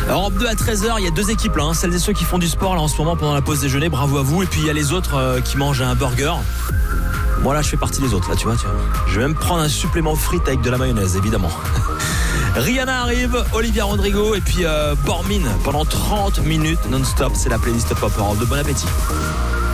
Europe 2 à 13h, il y a 2 équipes là, hein. Celles et ceux qui font du sport là en ce moment pendant la pause déjeuner, bravo à vous. Et puis il y a les autres qui mangent un burger. Moi là je fais partie des autres là, tu vois. Je vais même prendre un supplément frites avec de la mayonnaise évidemment. Rihanna arrive, Olivia Rodrigo et puis Bormin pendant 30 minutes non-stop. C'est la playlist Pop Europe 2. Bon appétit.